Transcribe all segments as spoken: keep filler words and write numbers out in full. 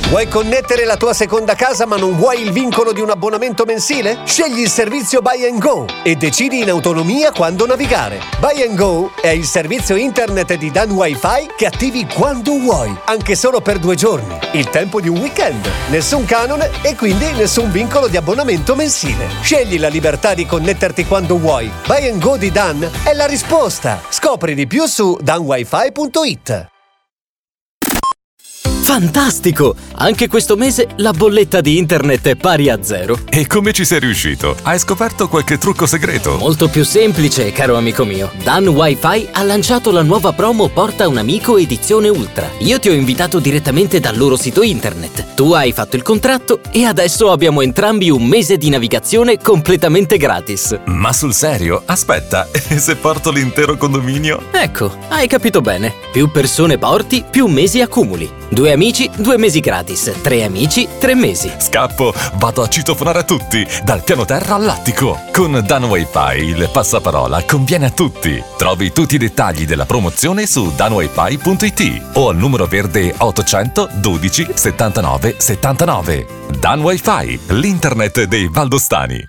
Vuoi connettere la tua seconda casa ma non vuoi il vincolo di un abbonamento mensile? Scegli il servizio Buy and Go e decidi in autonomia quando navigare. Buy and Go è il servizio internet di Dan Wi-Fi che attivi quando vuoi, anche solo per due giorni. Il tempo di un weekend. Nessun canone e quindi nessun vincolo di abbonamento mensile. Scegli la libertà di connetterti quando vuoi. Buy and Go di Dan è la risposta. Scopri di più su dan wifi punto it. Fantastico! Anche questo mese la bolletta di internet è pari a zero. E come ci sei riuscito? Hai scoperto qualche trucco segreto? Molto più semplice, caro amico mio. Dan Wi-Fi ha lanciato la nuova promo Porta un amico edizione Ultra. Io ti ho invitato direttamente dal loro sito internet. Tu hai fatto il contratto e adesso abbiamo entrambi un mese di navigazione completamente gratis. Ma sul serio? Aspetta, e se porto l'intero condominio? Ecco, hai capito bene. Più persone porti, più mesi accumuli. Due amici, due mesi gratis. Tre amici, tre mesi. Scappo, vado a citofonare a tutti, dal piano terra all'attico. Con Dan Wi-Fi il passaparola conviene a tutti. Trovi tutti i dettagli della promozione su dan wifi punto it o al numero verde ottocento dodici settantanove settantanove. Dan Wi-Fi, l'internet dei valdostani.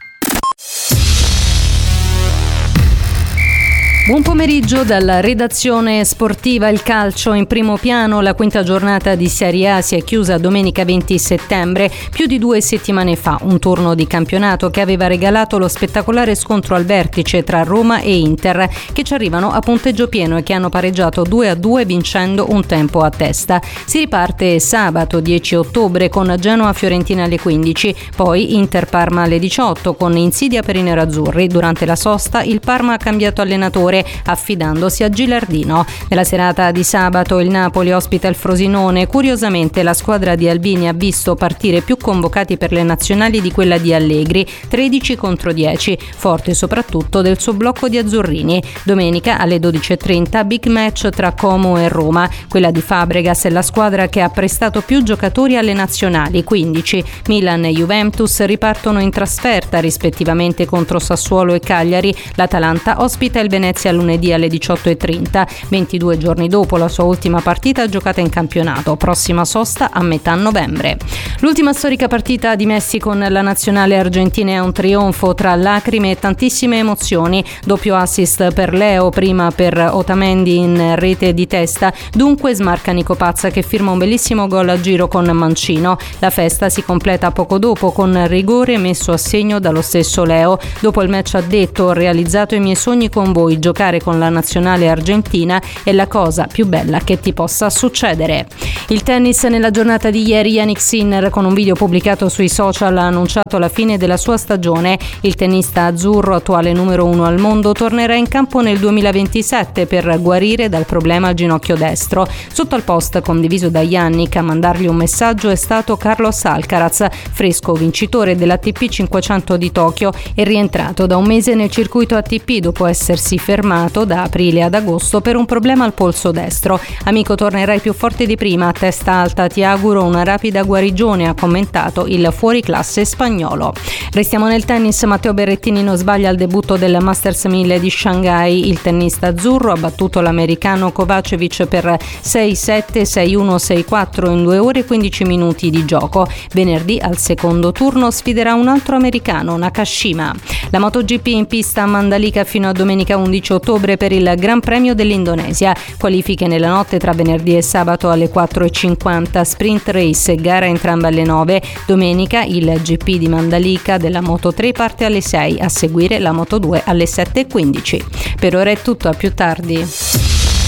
Buon pomeriggio dalla redazione sportiva. Il calcio in primo piano. La quinta giornata di Serie A si è chiusa domenica venti settembre, più di due settimane fa. Un turno di campionato che aveva regalato lo spettacolare scontro al vertice tra Roma e Inter, che ci arrivano a punteggio pieno e che hanno pareggiato due a due vincendo un tempo a testa. Si riparte sabato dieci ottobre con Genoa-Fiorentina alle quindici, poi Inter-Parma alle diciotto con insidia per i nerazzurri. Durante la sosta il Parma ha cambiato allenatore, affidandosi a Gilardino. Nella serata di sabato il Napoli ospita il Frosinone. Curiosamente la squadra di Albini ha visto partire più convocati per le nazionali di quella di Allegri, tredici contro dieci, forte soprattutto del suo blocco di azzurrini. Domenica alle dodici e trenta big match tra Como e Roma. Quella di Fabregas è la squadra che ha prestato più giocatori alle nazionali, quindici. Milan e Juventus ripartono in trasferta rispettivamente contro Sassuolo e Cagliari. L'Atalanta ospita il Venezia lunedì alle diciotto e trenta, ventidue giorni dopo la sua ultima partita giocata in campionato. Prossima sosta a metà novembre. L'ultima storica partita di Messi con la nazionale argentina è un trionfo tra lacrime e tantissime emozioni. Doppio assist per Leo, prima per Otamendi in rete di testa, dunque smarca Nico Pazza che firma un bellissimo gol a giro con Mancino. La festa si completa poco dopo con rigore messo a segno dallo stesso Leo. Dopo il match ha detto: ho realizzato i miei sogni con voi, giocare con la nazionale argentina è la cosa più bella che ti possa succedere. Il tennis nella giornata di ieri. Jannik Sinner con un video pubblicato sui social ha annunciato la fine della sua stagione. Il tennista azzurro, attuale numero uno al mondo, tornerà in campo nel duemilaventisette per guarire dal problema al ginocchio destro. Sotto al post condiviso da Jannik a mandargli un messaggio è stato Carlos Alcaraz, fresco vincitore dell'A T P cinquecento di Tokyo e rientrato da un mese nel circuito A T P dopo essersi fermato da aprile ad agosto per un problema al polso destro. Amico, tornerai più forte di prima, a testa alta, ti auguro una rapida guarigione, ha commentato il fuoriclasse spagnolo. Restiamo nel tennis. Matteo Berrettini non sbaglia al debutto del Masters mille di Shanghai. Il tennista azzurro ha battuto l'americano Kovacevic per sei sette, sei uno, sei quattro in due ore e quindici minuti di gioco. Venerdì al secondo turno sfiderà un altro americano, Nakashima. La MotoGP in pista a Mandalika fino a domenica undici ottobre per il Gran Premio dell'Indonesia. Qualifiche nella notte tra venerdì e sabato alle quattro e cinquanta, sprint race, gara entrambe alle nove. Domenica il G P di Mandalika della Moto tre parte alle sei, a seguire la Moto due alle sette e quindici. Per ora è tutto, a più tardi.